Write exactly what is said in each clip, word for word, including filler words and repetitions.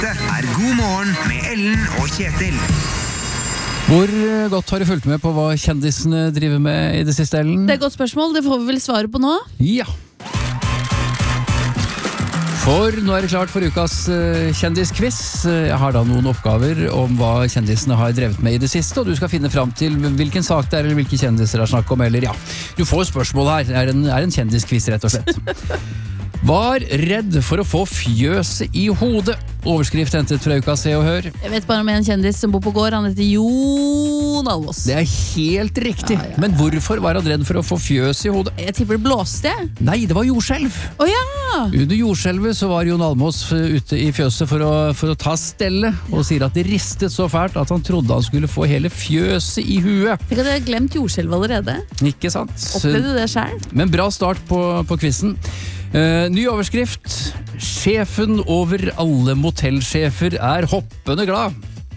Dette er God morgen med Ellen og Kjetil. Hvor godt har du fulgt med på hva kjendisene driver med i det siste, Ellen? Det er et godt spørsmål, det får vi vel svare på nå. Ja. For nå er det klart for ukas uh, kjendisquiz. Jeg har da noen oppgaver om hva kjendisene har drevet med i det siste, og du skal finne fram til hvilken sak det er, eller hvilke kjendiser det er snakk om, eller ja. Du får spørsmål her. Det er en, er en kjendisquiz, rett og slett. Var redd for å få fjøset i hodet. Overskrift hentet fra uka Se og Hør. Jeg vet bare om en kjendis som bor på gård. Han heter Jon Almaas. Det er helt riktig. Ja, ja, ja. Men hvorfor var han redd for å få fjøs i hodet? Jeg tipper det blåste. Nei, det var jordskjelv. Å ja! Under jordskjelvet så var Jon Almaas ute i fjøset for å, for å ta stelle, og sier at det ristet så fælt at han trodde han skulle få hele fjøset i huet. Tenk at jeg har glemt jordskjelv allerede. Ikke sant? Opplevde du det selv? Men bra start på, på quizen. Uh, ny overskrift. Sjefen over alle motellsjefer er hoppende glad.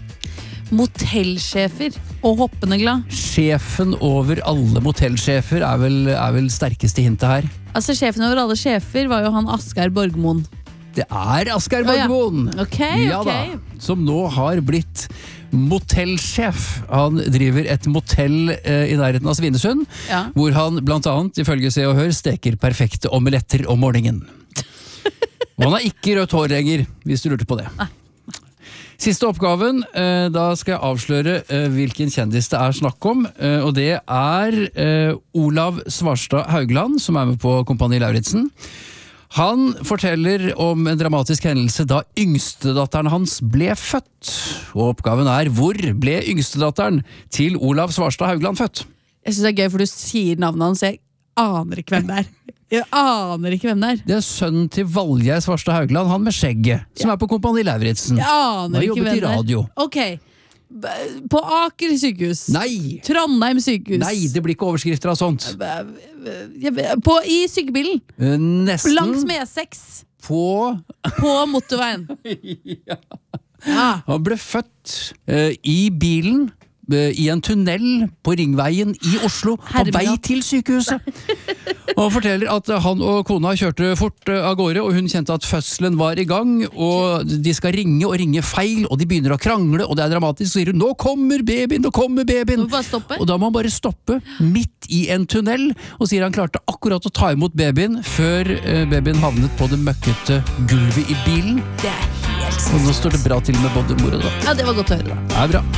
Motellsjefer og hoppende glad. Sjefen over alle motellsjefer er vel, er vel sterkeste hintet her. Altså sjefen over alle sjefer var jo han Asgeir Borgmoen. Det er Asgeir Borgmoen. Oh, ja. Ok, ja, ok. Da, som nå har blitt motellsjef. Han driver et motell eh, i nærheten av Svinesund, Ja. hvor han blant annet, ifølge Se og Hør, steker perfekte omeletter om morgenen. Og han har ikke rødt hår lenger, hvis du lurte på det. Nei. Siste oppgaven, eh, da skal jeg avsløre eh, hvilken kjendis det er snakk om, eh, og det er eh, Olav Svarstad Haugland, som er med på Kompani Lauritzen. Han forteller om en dramatisk hendelse da yngstedatteren hans ble født. Og oppgaven er, hvor ble yngstedatteren til Olav Svarstad Haugland født? Jeg synes det er gøy, for du sier navnet hans, jeg aner ikke hvem det er. Jeg aner ikke hvem det er. Det er sønnen til Valgeir Svarstad Haugland, han med skjegget, som er på Kompani Lauritzen. Jeg aner Han ikke jobbet hvem i det er. radio. Ok, på Aker sykehus. Nei! Trondheim sykehus. Nei, det blir ikke overskrifter av sånt. På, I sykebilen. Eh, Nesten Langs med E seks. på... På motorveien. ja. Ja. Han ble født eh, i bilen, eh, i en tunnel på Ringveien i Oslo, på Herregud. vei til sykehuset. Og han forteller at han og kona kjørte fort eh, av gårde, og hun kjente at fødselen var i gang, og de skal ringe og ringe feil, og de begynner å krangle, og det er dramatisk, så sier hun, nå kommer babyen, nå kommer babyen. Må vi bare stoppe? Og da må han bare stoppe midt i en tunnel, og sier han klarte akkurat å ta imot babyen, før eh, babyen havnet på det møkkete gulvet i bilen. Det er helt Og nå står det bra til med både mor og datter. Ja, det var godt å høre da. Det er bra.